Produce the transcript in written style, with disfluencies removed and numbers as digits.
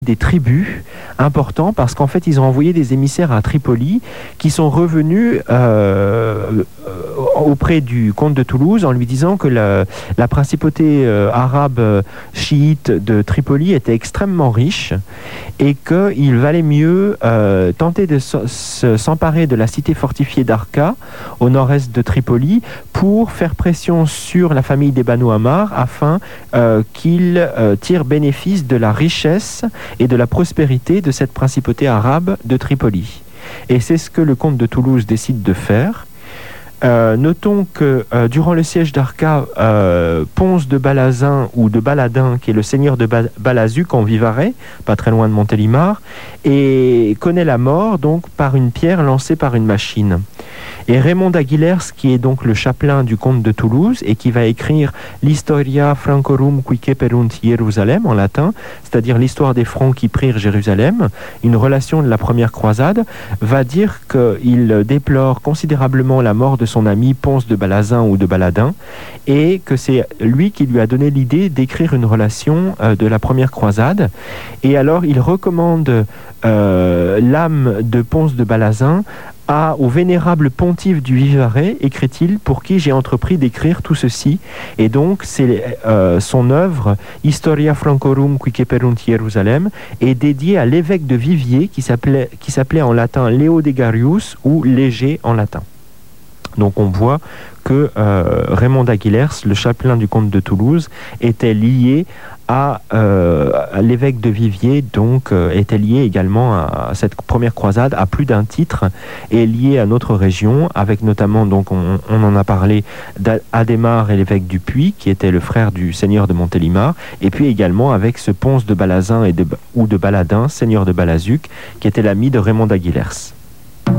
des tribus importants parce qu'en fait ils ont envoyé des émissaires à Tripoli qui sont revenus auprès du comte de Toulouse en lui disant que la principauté arabe chiite de Tripoli était extrêmement riche et qu'il valait mieux tenter de s'emparer de la cité fortifiée d'Arka au nord-est de Tripoli pour faire pression sur la famille des Banu Ammar afin qu'ils tirent bénéfice de la richesse et de la prospérité de cette principauté arabe de Tripoli. Et c'est ce que le comte de Toulouse décide de faire. Notons que durant le siège d'Arka, Ponce de Balazin ou de Baladin, qui est le seigneur de Balazuc en Vivarais, pas très loin de Montélimar, et connaît la mort donc par une pierre lancée par une machine. Et Raymond d'Aguilers, qui est donc le chapelain du comte de Toulouse et qui va écrire l'Historia Francorum qui ceperunt Jérusalem en latin, c'est-à-dire l'histoire des Francs qui prirent Jérusalem, une relation de la première croisade, va dire qu'il déplore considérablement la mort de son ami Ponce de Balazin ou de Baladin et que c'est lui qui lui a donné l'idée d'écrire une relation de la première croisade. Et alors il recommande l'âme de Ponce de Balazin au vénérable pontife du Vivarais, écrit-il, pour qui j'ai entrepris d'écrire tout ceci. Et donc, c'est son œuvre, Historia Francorum qui ceperunt Jérusalem, est dédiée à l'évêque de Viviers, qui s'appelait en latin Leodegarius, ou Léger en latin. Donc on voit que Raymond d'Aguilers, le chapelain du comte de Toulouse, était lié à l'évêque de Viviers, donc était lié également à cette première croisade à plus d'un titre et lié à notre région, avec notamment, donc on en a parlé, d'Adhémar et l'évêque du Puy, qui était le frère du seigneur de Montélimar, et puis également avec ce Ponce de Balazin ou de Baladin, seigneur de Balazuc, qui était l'ami de Raymond d'Aguilers.